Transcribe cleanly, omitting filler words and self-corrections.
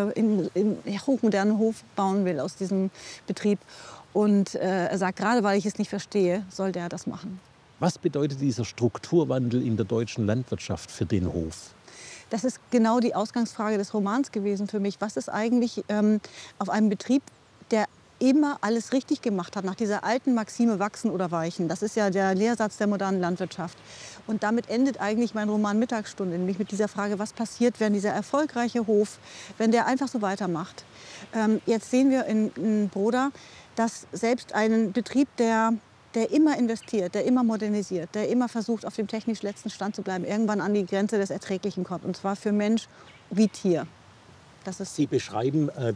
einen hochmodernen Hof bauen will aus diesem Betrieb. Und er sagt, gerade weil ich es nicht verstehe, soll der das machen. Was bedeutet dieser Strukturwandel in der deutschen Landwirtschaft für den Hof? Das ist genau die Ausgangsfrage des Romans gewesen für mich. Was ist eigentlich auf einem Betrieb, der immer alles richtig gemacht hat, nach dieser alten Maxime wachsen oder weichen. Das ist ja der Lehrsatz der modernen Landwirtschaft. Und damit endet eigentlich mein Roman Mittagsstunde, nämlich mit dieser Frage, was passiert, wenn dieser erfolgreiche Hof, wenn der einfach so weitermacht. Jetzt sehen wir in Broda, dass selbst ein Betrieb, der immer investiert, der immer modernisiert, der immer versucht, auf dem technisch letzten Stand zu bleiben, irgendwann an die Grenze des Erträglichen kommt. Und zwar für Mensch wie Tier. Sie beschreiben